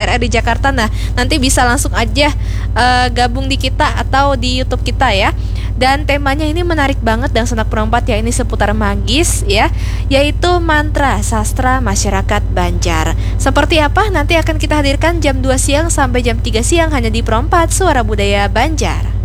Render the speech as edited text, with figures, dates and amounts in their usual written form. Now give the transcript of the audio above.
RRI Jakarta. Nah, nanti bisa langsung aja gabung di kita atau di YouTube kita ya. Dan temanya ini menarik banget dan Sanak Pro 4 ya, ini seputar magis ya, yaitu mantra sastra masyarakat Banjar. Seperti apa? Nanti akan kita hadirkan jam 2 siang sampai jam 3 siang hanya di Pro 4 Suara Budaya Banjar.